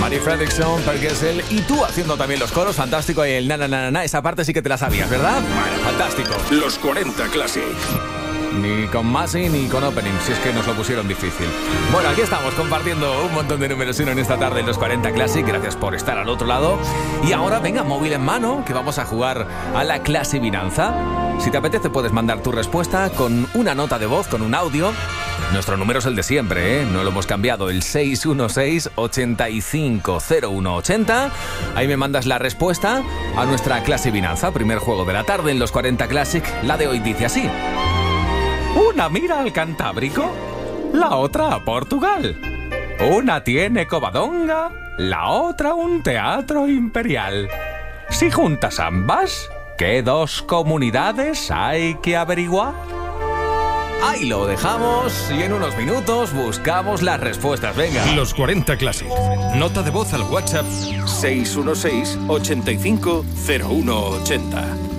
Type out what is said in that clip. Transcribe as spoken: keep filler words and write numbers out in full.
Mary Fredriksson, Per Gessle y tú haciendo también los coros. Fantástico. Y el na na na na, esa parte sí que te la sabías, ¿verdad? Vale, fantástico. Los cuarenta Classic. Ni con Masi ni con Opening, si es que nos lo pusieron difícil. Bueno, aquí estamos compartiendo un montón de números uno en esta tarde en los cuarenta Classic. Gracias por estar al otro lado. Y ahora, venga, móvil en mano, que vamos a jugar a la clasivinanza. Si te apetece, puedes mandar tu respuesta con una nota de voz, con un audio. Nuestro número es el de siempre, ¿eh? No lo hemos cambiado, el seis uno seis, ocho cinco cero uno ocho cero. Ahí me mandas la respuesta a nuestra clasivinanza. Primer juego de la tarde en los cuarenta Classic. La de hoy dice así: una mira al Cantábrico, la otra a Portugal. Una tiene Covadonga, la otra un teatro imperial. Si juntas ambas, ¿qué dos comunidades hay que averiguar? Ahí lo dejamos y en unos minutos buscamos las respuestas. Venga. Los cuarenta Classic. Nota de voz al WhatsApp seis uno seis, ocho cinco cero uno ocho cero.